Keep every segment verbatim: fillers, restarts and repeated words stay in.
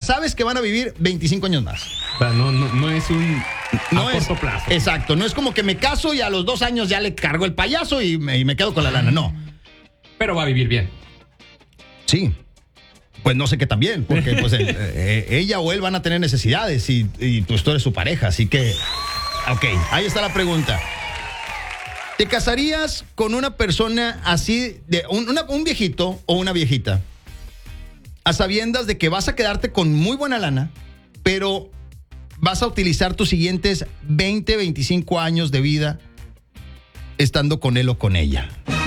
sabes que van a vivir veinticinco años más. O sea, no, no, no es un no a es, corto plazo. Exacto, no es como que me caso y a los dos años ya le cargo el payaso y me, y me quedo con la lana, no. Pero va a vivir bien. Sí. Pues no sé qué también, porque pues el, eh, ella o él van a tener necesidades y, y pues tú eres su pareja, así que... Ok, ahí está la pregunta. ¿Te casarías con una persona así, de un, una, un viejito o una viejita, a sabiendas de que vas a quedarte con muy buena lana, pero vas a utilizar tus siguientes veinte, veinticinco años de vida estando con él o con ella?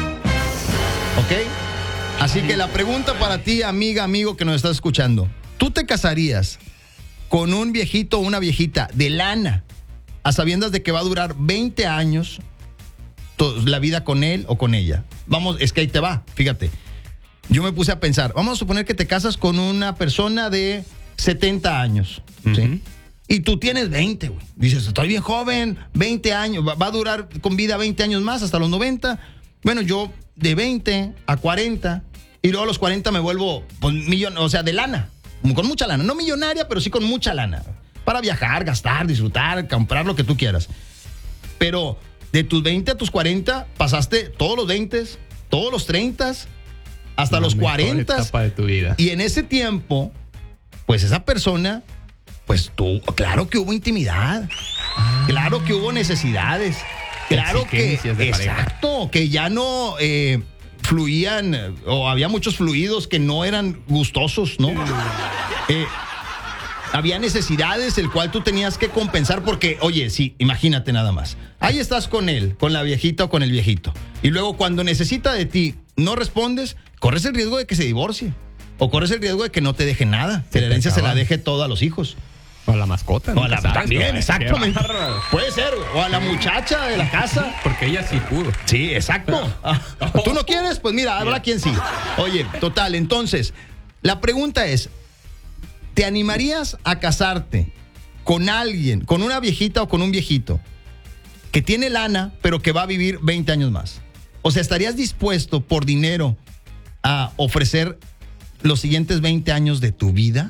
¿Ok? Así que la pregunta para ti, amiga, amigo que nos estás escuchando, ¿tú te casarías con un viejito o una viejita de lana a sabiendas de que va a durar veinte años to- la vida con él o con ella? Vamos, es que ahí te va, fíjate. Yo me puse a pensar, vamos a suponer que te casas con una persona de setenta años, ¿sí? Uh-huh. Y tú tienes veinte, güey. Dices, estoy bien joven, veinte años, va, va a durar con vida veinte años más, hasta los noventa. Bueno, yo de veinte a cuarenta, y luego a los cuarenta me vuelvo, pues, millon, o sea, de lana, con mucha lana. No millonaria, pero sí con mucha lana. Para viajar, gastar, disfrutar, comprar lo que tú quieras. Pero de tus veinte a tus cuarenta, pasaste todos los veinte, todos los treinta, hasta La los mejor cuarenta. etapa de tu vida. Y en ese tiempo, pues esa persona, pues tú, claro que hubo intimidad, ah. claro que hubo necesidades, claro que, exacto, que ya no eh, fluían, o había muchos fluidos que no eran gustosos, ¿no? Eh, había necesidades el cual tú tenías que compensar porque, oye, sí, imagínate nada más. Ahí estás con él, con la viejita o con el viejito. Y luego cuando necesita de ti, no respondes, corres el riesgo de que se divorcie. O corres el riesgo de que no te deje nada. Que la herencia se la deje toda a los hijos. O a la mascota. O a la sabes, también, ¿no? exactamente. Puede ser. O a la muchacha de la casa. Porque ella sí pudo. Sí, exacto. Ah, ¿tú no quieres? Pues mira, habrá quien sí. Oye, total, entonces, la pregunta es, ¿te animarías a casarte con alguien, con una viejita o con un viejito que tiene lana, pero que va a vivir veinte años más? O sea, ¿estarías dispuesto por dinero a ofrecer los siguientes veinte años de tu vida?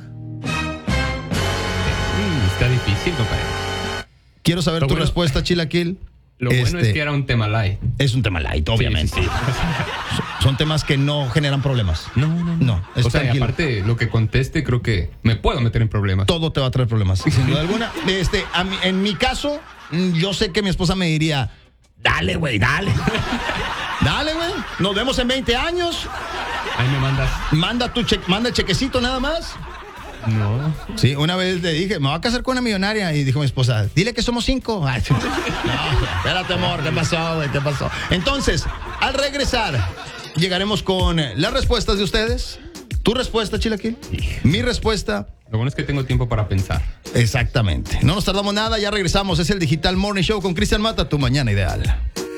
Mm, está difícil, compadre. Quiero saber Lo tu bueno, respuesta, Chilaquil. Lo este, bueno es que era un tema light. Es un tema light, obviamente. Sí, sí, sí. Son temas que no generan problemas. No, no, no. No, es o sea, y tranquilo. aparte, lo que conteste, creo que me puedo meter en problemas. Todo te va a traer problemas, sin duda alguna. Este, a mí, en mi caso, yo sé que mi esposa me diría, dale, güey, dale. Dale, güey. Nos vemos en veinte años. Ahí me mandas. Manda tu che- manda el chequecito nada más. No. Sí, una vez le dije, me voy a casar con una millonaria. Y dijo mi esposa, dile que somos cinco. Ay, no, espérate, amor, ¿qué pasó, güey? ¿Qué pasó? Entonces, al regresar, llegaremos con las respuestas de ustedes. ¿Tu respuesta, Chilaquil? Mi respuesta. Lo bueno es que tengo tiempo para pensar. Exactamente. No nos tardamos nada, ya regresamos. Es el Digital Morning Show con Cristian Mata, tu mañana ideal.